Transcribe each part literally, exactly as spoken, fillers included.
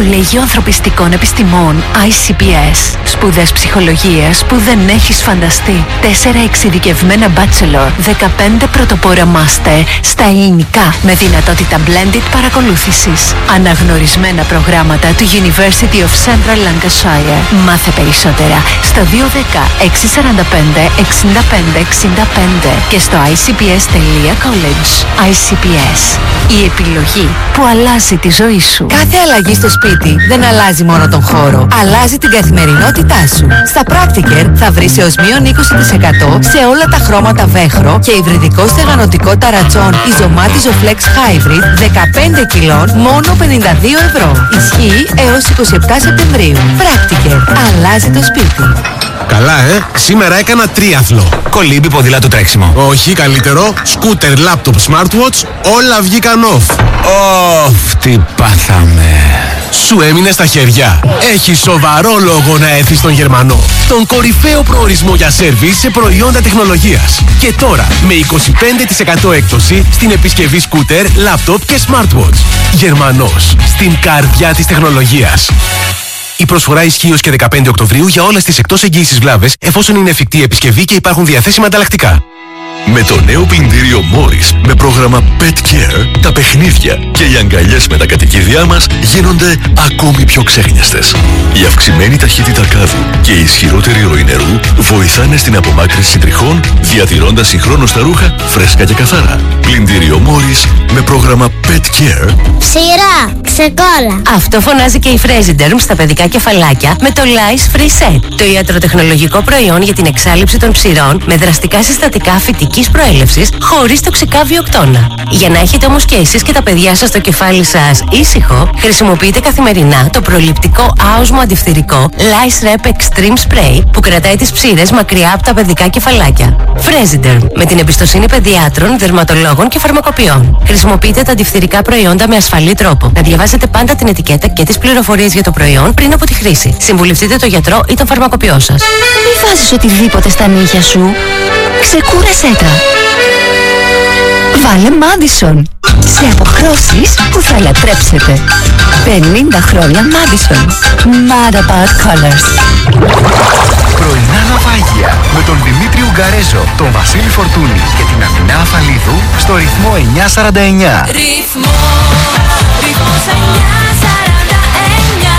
Κολέγιο Ανθρωπιστικών Επιστημών άι σι πι ες. Σπουδές ψυχολογίας που δεν έχεις φανταστεί. Τέσσερα εξειδικευμένα bachelor, δεκαπέντε πρωτοπόρα master στα ελληνικά με δυνατότητα blended παρακολούθησης. Αναγνωρισμένα προγράμματα του University of Central Lancashire. Μάθε περισσότερα στο δύο ένα μηδέν έξι τέσσερα πέντε εξήντα πέντε εξήντα πέντε και στο άι σι πι ες τελεία college. άι σι πι ες. Η επιλογή που αλλάζει τη ζωή σου. Κάθε αλλαγή στο σπίτι δεν αλλάζει μόνο τον χώρο. Αλλάζει την καθημερινότητά σου. Στα Practiker θα βρεις έως μείον είκοσι τοις εκατό σε όλα τα χρώματα βέχρο και υβριδικό στεγανοτικό ταρατσόν Ιζωμάτιζο Flex Hybrid δεκαπέντε κιλών μόνο πενήντα δύο ευρώ. Ισχύει έως είκοσι επτά Σεπτεμβρίου. Practiker. Αλλάζει το σπίτι. Καλά, ε! Σήμερα έκανα τρίαθλο. Κολύμπι, ποδήλατο, τρέξιμο. Όχι, καλύτερο. Σκούτερ, λάπτοπ, smartwatch, όλα βγήκαν off. Ωφ, τι πάθαμε. Σου έμεινε στα χέρια. Έχει σοβαρό λόγο να έρθεις στον Γερμανό. Τον κορυφαίο προορισμό για σέρβις σε προϊόντα τεχνολογίας. Και τώρα με είκοσι πέντε τοις εκατό έκπτωση στην επισκευή σκούτερ, λάπτοπ και smartwatch. Γερμανός. Στην καρδιά της τεχνολογίας. Η προσφορά ισχύει ως και δεκαπέντε Οκτωβρίου για όλες τις εκτός εγγύησης βλάβες, εφόσον είναι εφικτή η επισκευή και υπάρχουν διαθέσιμα ανταλλακτικά. Με το νέο πλυντήριο Morris με πρόγραμμα Pet Care, τα παιχνίδια και οι αγκαλιές με τα κατοικίδια μας γίνονται ακόμη πιο ξέχνιαστες. Η αυξημένη ταχύτητα κάδου και η ισχυρότερη ροή νερού βοηθάνε στην απομάκρυνση τριχών, διατηρώντας συγχρόνως τα ρούχα φρέσκα και καθαρά. Πλυντήριο Morris με πρόγραμμα Pet Care. Ψηρά, ξεκόλα. Αυτό φωνάζει και η Fresiderm στα παιδικά κεφαλάκια με το Lice Free Set. Το ιατροτεχνολογικό προϊόν για την εξάλειψη των ψηρών με δραστικά συστατικά φυτικής προέλευσης χωρίς τοξικά βιοκτώνα. Για να έχετε όμως και εσείς και τα παιδιά σας το κεφάλι σας ήσυχο, χρησιμοποιείτε καθημερινά το προληπτικό άοσμο αντιφθυρικό Lice Rep Extreme Spray που κρατάει τις ψήρες μακριά από τα παιδικά κεφαλάκια. Fresiderm, με την εμπιστοσύνη παιδιάτρων, δερματολόγων και φαρμακοποιών. Χρησιμοποιείτε τα αντιφθυρικά προϊόντα με ασφαλή τρόπο. Να διαβάσετε πάντα την ετικέτα και τις πληροφορίες για το προϊόν πριν από τη χρήση. Συμβουλευτείτε τον γιατρό ή τον φαρμακοποιό σας. Μη βάζεις οτιδήποτε στα νύχια σου. Ξεκούρασέ τα. Βάλε Madison. Σε αποχρώσεις που θα λατρέψετε. πενήντα χρόνια Madison. Mad about colors. Πρωινά ναυάγια με τον Δημήτρη Ουγγαρέζο, τον Βασίλη Φορτούνη και την Αθηνά Αφαλίδου στο ρυθμό εννιά σαράντα εννιά. Ρυθμό, ρυθμός εννιά σαράντα εννιά.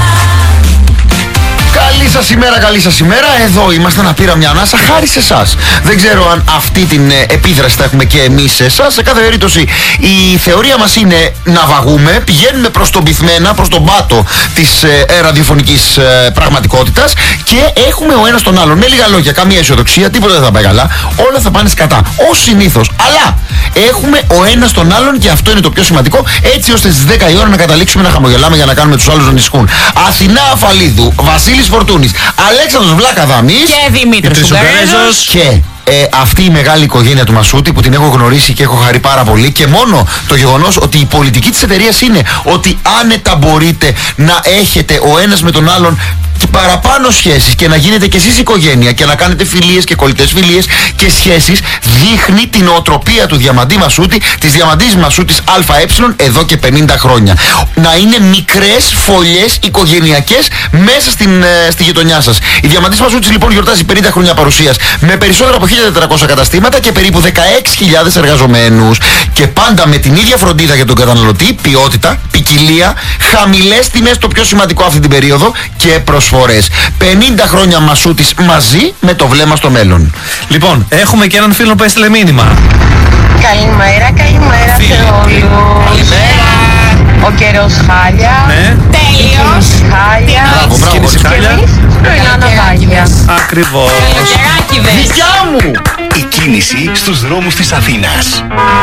Καλή σας ημέρα, καλή σας ημέρα. Εδώ είμαστε να πήρα μια ανάσα χάρη σε εσάς. Δεν ξέρω αν αυτή την ε, επίδραση θα έχουμε και εμείς σε εσάς. Σε κάθε περίπτωση η θεωρία μας είναι να βαγούμε. Πηγαίνουμε προς τον πυθμένα, προς τον πάτο της ε, ε, ραδιοφωνικής ε, πραγματικότητας και έχουμε ο ένας τον άλλον. Με λίγα λόγια, καμία αισιοδοξία, τίποτα δεν θα πάει καλά. Όλα θα πάνε σκατά. Ως συνήθως. Αλλά έχουμε ο ένας τον άλλον και αυτό είναι το πιο σημαντικό. Έτσι ώστε στις δέκα η ώρα να καταλήξουμε να χαμογελάμε για να κάνουμε τους άλλους να ανησυχούν. Αθηνά Αφαλίδου, Βασίλης Φορτούνης, Αλέξανδρος Βλακαδάμης Και Δημήτρης Ουγγαρέζος. Και ε, αυτή η μεγάλη οικογένεια του Μασούτη που την έχω γνωρίσει και έχω χαρεί πάρα πολύ. Και μόνο το γεγονός ότι η πολιτική της εταιρείας είναι ότι άνετα μπορείτε να έχετε ο ένας με τον άλλον και παραπάνω σχέσεις και να γίνετε κι εσείς οικογένεια και να κάνετε φιλίες και κολλητές φιλίες και σχέσεις, δείχνει την οτροπία του Διαμαντή Μασούτη, της Διαμαντής Μασούτης ΑΕ εδώ και πενήντα χρόνια. Να είναι μικρές φωλιές οικογενειακές μέσα στην, ε, στη γειτονιά σας. Η Διαμαντής Μασούτης λοιπόν γιορτάζει πενήντα χρόνια παρουσίας με περισσότερα από χίλια τετρακόσια καταστήματα και περίπου δεκαέξι χιλιάδες εργαζομένους. Και πάντα με την ίδια φροντίδα για τον καταναλωτή, ποιότητα, ποικιλία, χαμηλές τιμές, το πιο σημαντικό αυτή την περίοδο, και προσφορές. πενήντα χρόνια Μασούτης μαζί με το βλέμμα στο μέλλον. Λοιπόν, έχουμε και έναν φίλο που έστειλε μήνυμα. Καλημέρα, καλημέρα Φίλοι. σε όλους. Καλημέρα. Ο καιρός χάλια. Ναι. Τέλειος. Χάλια. Μπράβο, μπράβο. Κίνηση Και χάλια. εμείς πρωινά ναυάγια. Ακριβώς. Δικιά μου! Η κίνηση στους δρόμους της Αθήνας.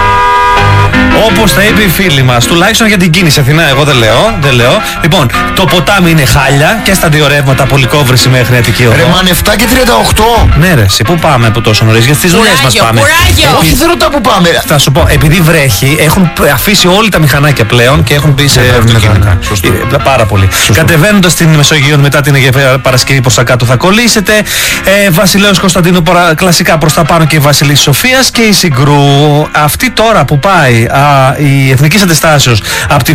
Όπως τα είπε η φίλη μας, τουλάχιστον για την κίνηση Αθηνά, εγώ δεν λέω, δεν λέω. Λοιπόν, το ποτάμι είναι χάλια και στα δύο ρεύματα Πολυκόβρηση μέχρι Αττική Οδό. Ρε μαν εφτά και τριάντα οκτώ. Ναι ρε, εσύ πού πάμε από τόσο νωρίς, για τις δουλειές μας πάμε. Όχι, δεν ρωτάω που πάμε. Θα σου πω, επειδή βρέχει, έχουν αφήσει όλοι τα μηχανάκια πλέον και έχουν μπει σε αυτοκίνητα. Σωστό. Ε, Πάρα πολύ. Κατεβαίνοντας την Μεσογείο μετά την Αγία Παρασκευή προς τα κάτω θα κολλήσετε. Ε, Βασιλέως Κωνσταντίνου πора- κλασικά προς τα πάνω και η Βασιλής Σοφίας και η Συγκρού. Αυτή τώρα που πάει α, η Εθνικής Αντιστάσεως από τη